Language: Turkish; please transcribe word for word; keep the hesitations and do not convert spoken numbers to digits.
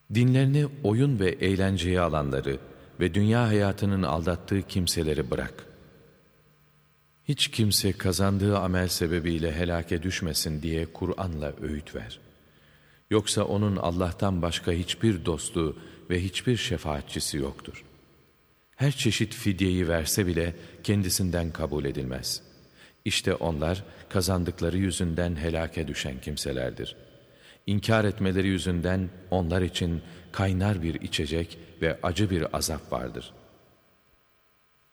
Dinlerini oyun ve eğlenceye alanları ve dünya hayatının aldattığı kimseleri bırak. Hiç kimse kazandığı amel sebebiyle helake düşmesin diye Kur'an'la öğüt ver. Yoksa onun Allah'tan başka hiçbir dostu ve hiçbir şefaatçisi yoktur. Her çeşit fidyeyi verse bile kendisinden kabul edilmez. İşte onlar kazandıkları yüzünden helake düşen kimselerdir. İnkar etmeleri yüzünden onlar için kaynar bir içecek ve acı bir azap vardır.